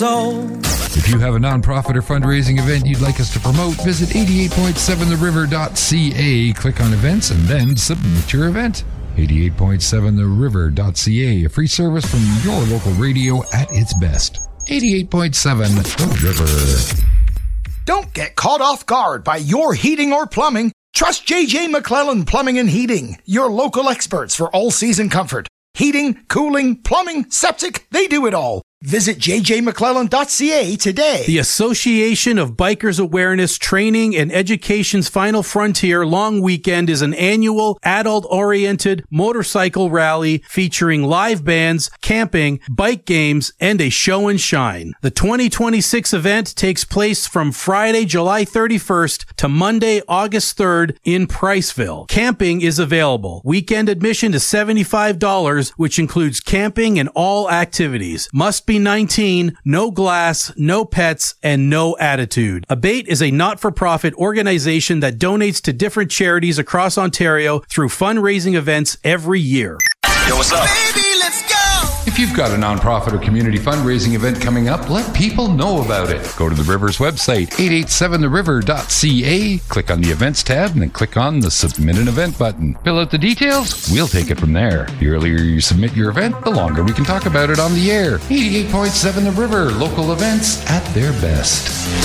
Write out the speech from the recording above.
years old. If you have a nonprofit or fundraising event you'd like us to promote, visit 88.7theriver.ca, click on events, and then submit your event. 88.7theriver.ca, a free service from your local radio at its best. 88.7 The River. Don't get caught off guard by your heating or plumbing. Trust J.J. McClellan Plumbing and Heating, your local experts for all-season comfort. Heating, cooling, plumbing, septic, they do it all. Visit jjmcclellan.ca today. The Association of Bikers Awareness Training and Education's Final Frontier Long Weekend is an annual adult-oriented motorcycle rally featuring live bands, camping, bike games, and a show and shine. The 2026 event takes place from Friday, July 31st to Monday, August 3rd in Priceville. Camping is available. Weekend admission is $75, which includes camping and all activities. Must be 19, no glass, no pets, and no attitude. Abate is a not-for-profit organization that donates to different charities across Ontario through fundraising events every year. Yo, what's up? Baby, let's go! If you've got a nonprofit or community fundraising event coming up, let people know about it. Go to the River's website, 887theriver.ca, click on the events tab, and then click on the submit an event button. Fill out the details, we'll take it from there. The earlier you submit your event, the longer we can talk about it on the air. 88.7 The River, local events at their best.